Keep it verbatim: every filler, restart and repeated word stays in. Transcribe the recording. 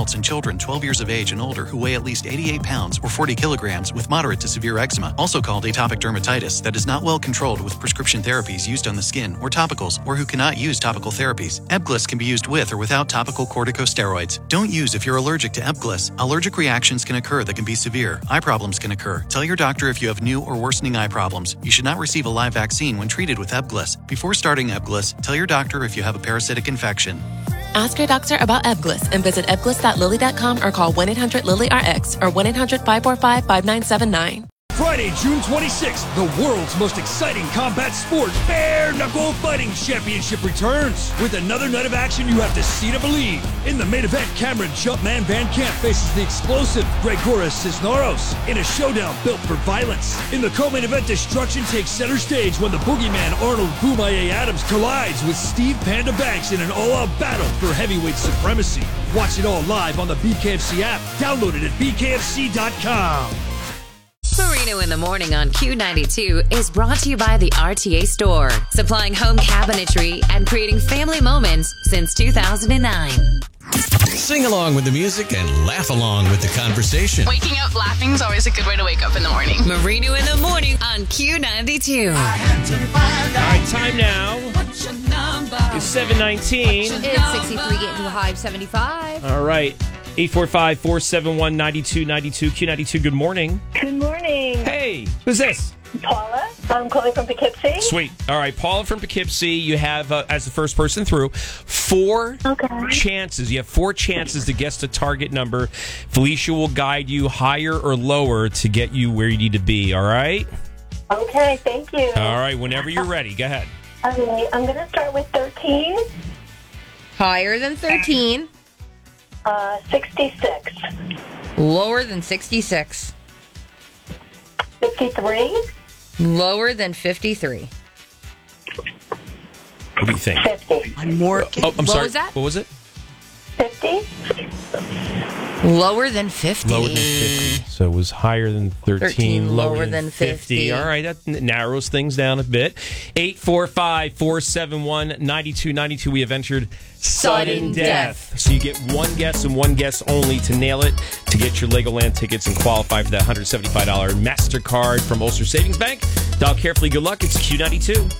adults and children twelve years of age and older who weigh at least eighty-eight pounds or forty kilograms with moderate to severe eczema, also called atopic dermatitis, that is not well controlled with prescription therapies used on the skin or topicals, or who cannot use topical therapies. Ebglyss can be used with or without topical corticosteroids. Don't use if you're allergic to Ebglyss. Allergic reactions can occur that can be severe. Eye problems can occur. Tell your doctor if you have new or worsening eye problems. You should not receive a live vaccine when treated with Ebglyss. Before starting Ebglyss, tell your doctor if you have a parasitic infection. Ask your doctor about Ebglyss and visit ebglyss dot lilly dot com or call one eight hundred lilly R X or one eight hundred five four five five nine seven nine. Friday, June twenty-sixth, the world's most exciting combat sport, Bare Knuckle Fighting Championship returns. With another night of action you have to see to believe. In the main event, Cameron Jumpman Van Camp faces the explosive Gregoras Cisneros in a showdown built for violence. In the co-main event, destruction takes center stage when the boogeyman Arnold Boomaye Adams collides with Steve Panda Banks in an all-out battle for heavyweight supremacy. Watch it all live on the B K F C app. Download it at b k f c dot com. Marino in the Morning on Q ninety-two is brought to you by the R T A Store, supplying home cabinetry and creating family moments since two thousand nine. Sing along with the music and laugh along with the conversation. Waking up laughing is always a good way to wake up in the morning. Marino in the Morning on Q ninety-two. All right, time now is seven nineteen. It's sixty-three, getting to a high of seventy-five. All right. eight four five, four seven one, nine two nine two. Q ninety-two, good morning. Good morning. Hey, who's this? Paula. I'm calling from Poughkeepsie. Sweet. All right, Paula from Poughkeepsie. You have, uh, as the first person through, four okay. chances. You have four chances to guess the target number. Felicia will guide you higher or lower to get you where you need to be, all right? Okay, thank you. All right, whenever you're ready, go ahead. Okay, I'm going to start with thirteen. Higher than thirteen. Uh, sixty-six. Lower than sixty-six. fifty-three. Lower than fifty-three. What do you think? fifty. I'm more. Oh, I'm what sorry. was that? What was it? fifty. Lower than fifty. Lower than fifty. So it was higher than thirteen, thirteen, lower, lower than, than fifty. fifty. All right, that n- narrows things down a bit. eight four five, four seven one, nine two nine two. We have entered sudden, Sudden death. death. So you get one guess and one guess only to nail it to get your Legoland tickets and qualify for that one hundred seventy-five dollars MasterCard from Ulster Savings Bank. Dial carefully. Good luck. It's Q ninety-two.